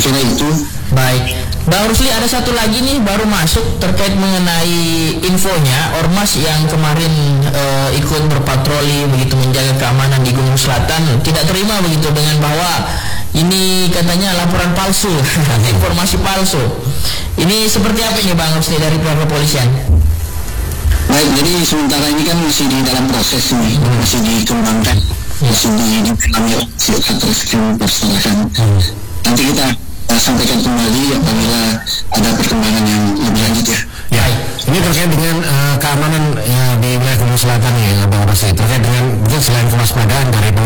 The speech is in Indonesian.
kira itu. Baik, Bang Rusli, ada satu lagi nih baru masuk terkait mengenai infonya ormas yang kemarin ikut berpatroli begitu menjaga keamanan di Gunung Selatan tidak terima begitu dengan bahwa ini katanya laporan palsu, informasi palsu. Ini seperti apa nih Bang Rusli dari pihak kepolisian? Baik, jadi sementara ini kan masih di dalam proses ini, masih dikembangkan, masih dipahami oleh Satreskrim Polres. Nanti kita sampaikan kembali apabila ada perkembangan yang lebih lanjut ya. Ya, ini terkait dengan keamanan di wilayah Gunung Selatan ya, Bang Rusli. Terkait dengan mungkin selain kewaspadaan dari